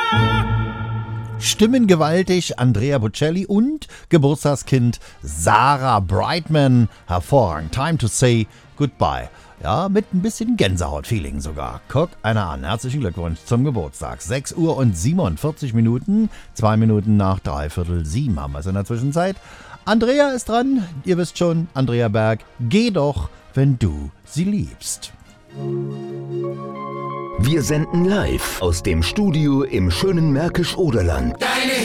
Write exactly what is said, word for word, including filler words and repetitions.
Stimmen gewaltig Andrea Bocelli und Geburtstagskind Sarah Brightman. Hervorragend. Time to say goodbye. Ja, mit ein bisschen Gänsehaut-Feeling sogar. Guck einer an. Herzlichen Glückwunsch zum Geburtstag. sechs Uhr und siebenundvierzig Minuten. Zwei Minuten nach dreiviertel sieben haben wir es in der Zwischenzeit. Andrea ist dran. Ihr wisst schon, Andrea Berg. Geh doch, wenn du sie liebst. Wir senden live aus dem Studio im schönen Märkisch-Oderland. Deine